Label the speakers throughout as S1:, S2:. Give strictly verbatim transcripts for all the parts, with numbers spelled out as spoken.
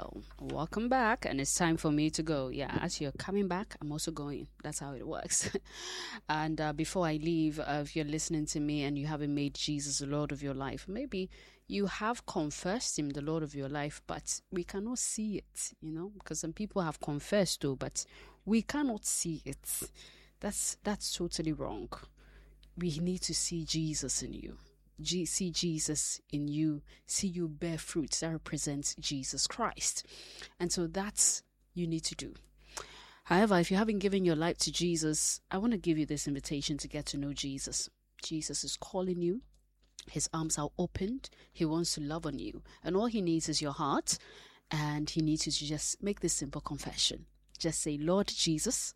S1: Well, welcome back, and it's time for me to go. Yeah, as you're coming back, I'm also going. That's how it works. and uh, before I leave, uh, if you're listening to me and you haven't made Jesus the Lord of your life, maybe you have confessed Him the Lord of your life, but we cannot see it, you know, because some people have confessed too, but we cannot see it. That's that's totally wrong. We need to see Jesus in you. G- see Jesus in you, see you bear fruits that represents Jesus Christ. And so that's you need to do. However, if you haven't given your life to Jesus, I want to give you this invitation to get to know Jesus. Jesus is calling you. His arms are opened. He wants to love on you. And all he needs is your heart. And he needs you to just make this simple confession. Just say, Lord Jesus,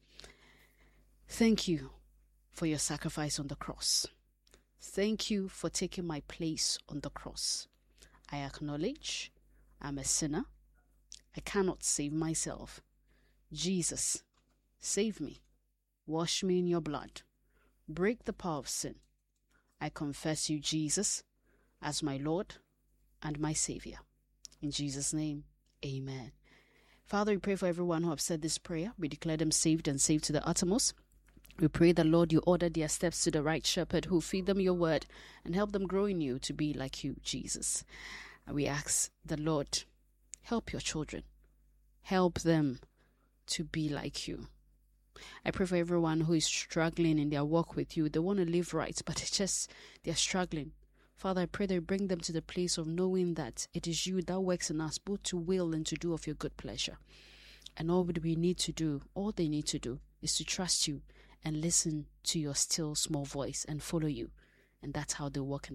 S1: thank you for your sacrifice on the cross. Thank you for taking my place on the cross. I acknowledge I'm a sinner. I cannot save myself. Jesus, save me. Wash me in your blood. Break the power of sin. I confess you, Jesus, as my Lord and my Savior. In Jesus' name, amen. Father, we pray for everyone who have said this prayer. We declare them saved and saved to the uttermost. We pray that, Lord, you order their steps to the right shepherd who feed them your word and help them grow in you to be like you, Jesus. And we ask the Lord, help your children. Help them to be like you. I pray for everyone who is struggling in their walk with you. They want to live right, but it's just they're struggling. Father, I pray that you bring them to the place of knowing that it is you that works in us both to will and to do of your good pleasure. And all that we need to do, all they need to do, is to trust you and listen to your still small voice and follow you. And that's how they walk in